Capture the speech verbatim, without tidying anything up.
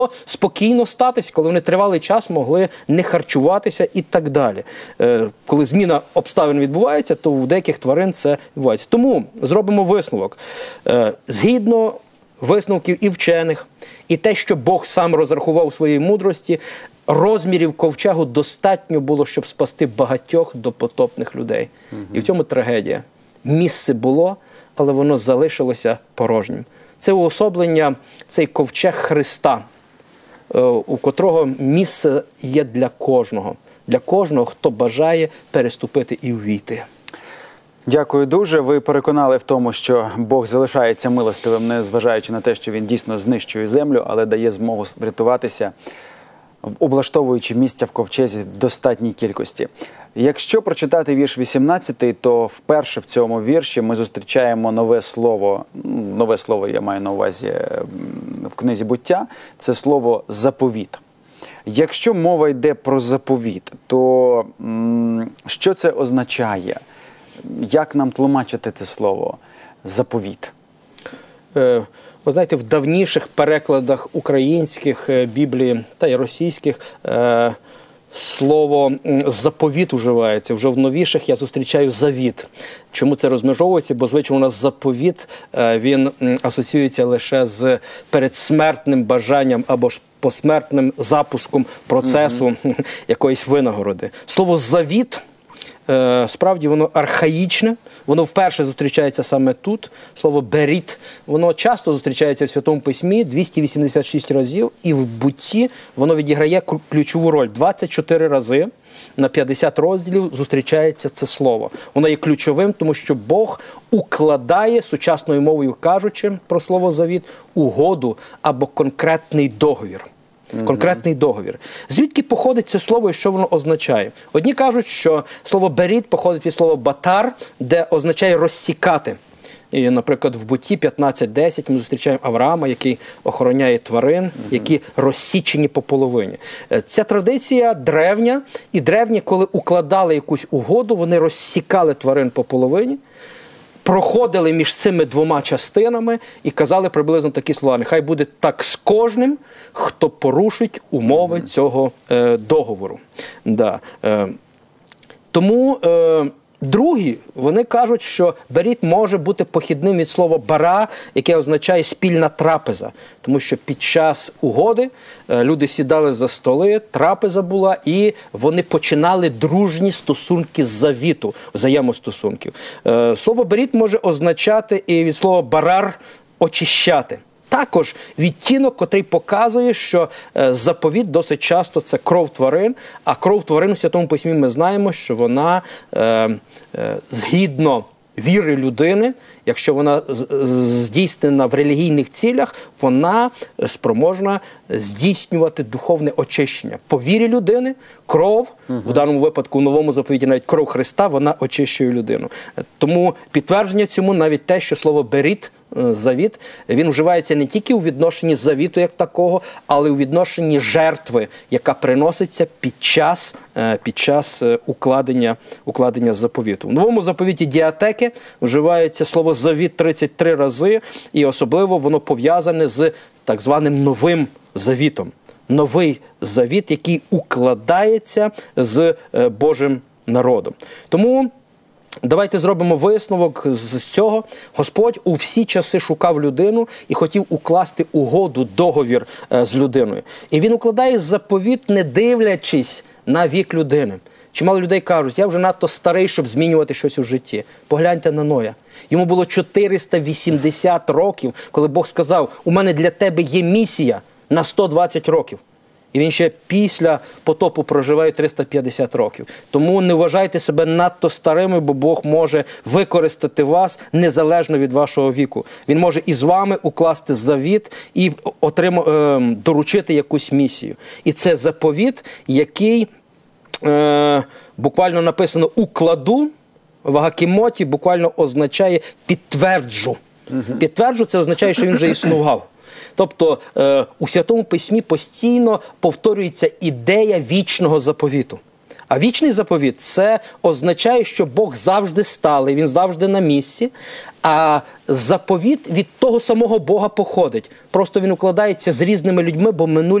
спокійно статись, коли вони тривалий час могли не харчуватися і так далі. Коли зміна обставин відбувається, то у деяких тварин це відбувається. Тому зробимо висновок. Згідно висновків і вчених, і те, що Бог сам розрахував у своїй мудрості, розмірів ковчегу достатньо було, щоб спасти багатьох допотопних людей. Угу. І в цьому трагедія. Місце було, але воно залишилося порожнім. Це уособлення, цей ковчег Христа, у котрого місце є для кожного. Для кожного, хто бажає переступити і увійти. Дякую дуже. Ви переконали в тому, що Бог залишається милостивим, незважаючи на те, що Він дійсно знищує землю, але дає змогу врятуватися, облаштовуючи місця в ковчезі в достатній кількості. Якщо прочитати вірш вісімнадцятий, то вперше в цьому вірші ми зустрічаємо нове слово, нове слово я маю на увазі в книзі «Буття», це слово «заповіт». Якщо мова йде про заповіт, то що це означає? Як нам тлумачити це слово «заповіт»? Е, ви знаєте, в давніших перекладах українських Біблії та й російських е, слово «заповіт» уживається. Вже в новіших я зустрічаю «завіт». Чому це розмежовується? Бо, звичайно, у нас заповіт, він асоціюється лише з передсмертним бажанням або ж посмертним запуском процесу mm-hmm. якоїсь винагороди. Слово «завіт» справді воно архаїчне, воно вперше зустрічається саме тут. Слово «беріт», воно часто зустрічається в Святому Письмі двісті вісімдесят шість разів, і в Бутті воно відіграє ключову роль. двадцять чотири рази на п'ятдесят розділів зустрічається це слово. Воно є ключовим, тому що Бог укладає, сучасною мовою кажучи про слово «завіт», угоду або конкретний договір. Конкретний договір. Звідки походить це слово і що воно означає? Одні кажуть, що слово «беріт» походить від слова «батар», де означає «розсікати». І, наприклад, в Бутті п'ятнадцять десять ми зустрічаємо Авраама, який охороняє тварин, uh-huh. які розсічені по половині. Ця традиція древня, і древні, коли укладали якусь угоду, вони розсікали тварин по половині, проходили між цими двома частинами і казали приблизно такі слова: нехай буде так з кожним, хто порушить умови mm-hmm. цього е, договору. Да. Е, тому е, другі, вони кажуть, що «беріт» може бути похідним від слова «бара», яке означає «спільна трапеза». Тому що під час угоди е, люди сідали за столи, трапеза була, і вони починали дружні стосунки з завіту, взаємостосунків. Е, слово «беріт» може означати і від слова «барар» – «очищати». Також відтінок, котрий показує, що е, заповіт досить часто це кров тварин, а кров тварин у Святому Письмі ми знаємо, що вона е, е, згідно віри людини, якщо вона здійснена в релігійних цілях, вона спроможна здійснювати духовне очищення. По вірі людини кров, угу. в даному випадку в новому заповіті навіть кров Христа, вона очищує людину. Тому підтвердження цьому навіть те, що слово «беріт», завіт, він вживається не тільки у відношенні завіту як такого, але у відношенні жертви, яка приноситься під час, під час укладення, укладення заповіту. В новому заповіті діатеки вживається слово «завіт» тридцять три рази, і особливо воно пов'язане з так званим новим завітом. Новий завіт, який укладається з Божим народом. Тому давайте зробимо висновок з цього. Господь у всі часи шукав людину і хотів укласти угоду, договір з людиною. І він укладає заповіт, не дивлячись на вік людини. Чимало людей кажуть: я вже надто старий, щоб змінювати щось у житті. Погляньте на Ноя. Йому було чотириста вісімдесят років, коли Бог сказав: у мене для тебе є місія на сто двадцять років. І він ще після потопу проживає триста п'ятдесят років. Тому не вважайте себе надто старими, бо Бог може використати вас незалежно від вашого віку. Він може і з вами укласти завіт і отрим... е, доручити якусь місію. І це заповіт, який е, буквально написано «укладу», в Гакімоті буквально означає «підтверджу». Угу. «Підтверджу» – це означає, що він вже існував. Тобто е, у Святому Письмі постійно повторюється ідея вічного заповіту. А вічний заповіт – це означає, що Бог завжди сталий, він завжди на місці, а заповіт від того самого Бога походить. Просто він укладається з різними людьми, бо минулі